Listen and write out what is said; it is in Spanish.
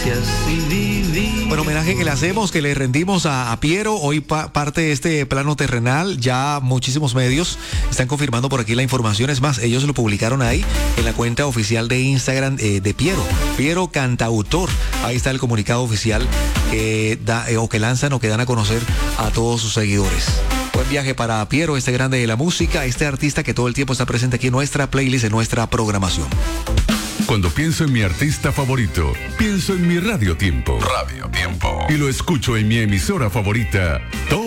Bueno, homenaje que le hacemos, que le rendimos a Piero, hoy parte de este plano terrenal, ya muchísimos medios están confirmando por aquí la información, es más, ellos lo publicaron ahí en la cuenta oficial de Instagram de Piero Cantautor, ahí está el comunicado oficial que que lanzan o que dan a conocer a todos sus seguidores. Buen viaje para Piero, este grande de la música, este artista que todo el tiempo está presente aquí en nuestra playlist, en nuestra programación. Cuando pienso en mi artista favorito, pienso en mi Radio Tiempo. Radio Tiempo. Y lo escucho en mi emisora favorita,